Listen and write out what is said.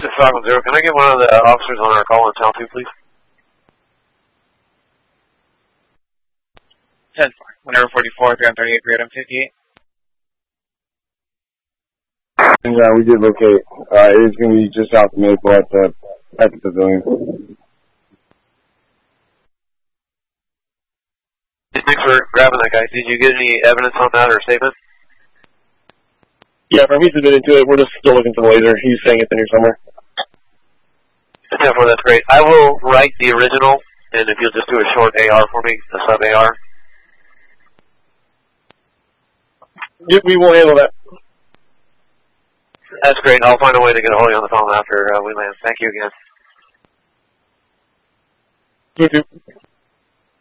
This is Falcon Zero. Can I get one of the officers on our call in Town 2, please? 10-4. Whenever 44, 338, 58. And we did locate. It is going to be just south of Maple at the pavilion. Thanks for grabbing that guy. Did you get any evidence on that or statement? Yeah, he's admitted to it. We're just still looking for the laser. He's saying it's in here somewhere. 10-4, that's great. I will write the original, and if you'll just do a short AR for me, a sub-AR. Yep, we will handle that. That's great. I'll find a way to get a hold of you on the phone after we land. Thank you again. You too.